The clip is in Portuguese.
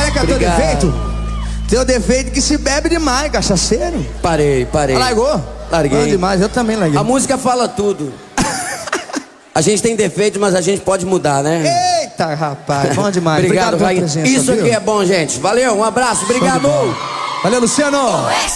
é que é teu defeito? Teu defeito é que se bebe demais, cachaceiro. Parei. Largou? Larguei. Bom demais, eu também larguei. A música fala tudo. A gente tem defeito, mas a gente pode mudar, né? Eita, rapaz, bom demais. Obrigado, pela presença, isso viu? aqui é bom, gente. Valeu, um abraço, obrigado. Valeu, Luciano.